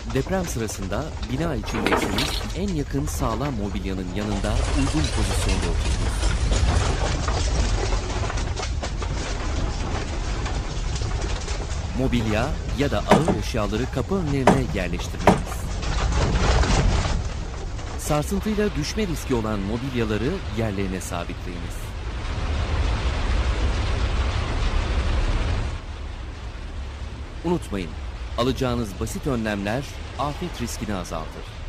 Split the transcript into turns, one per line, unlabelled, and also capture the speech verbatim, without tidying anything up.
Deprem sırasında bina içindeyseniz en yakın sağlam mobilyanın yanında uygun pozisyonda oturunuz. Mobilya ya da ağır eşyaları kapı önlerine yerleştirmeliyiz. Sarsıntıyla düşme riski olan mobilyaları yerlerine sabitleyiniz. Unutmayın, alacağınız basit önlemler afet riskini azaltır.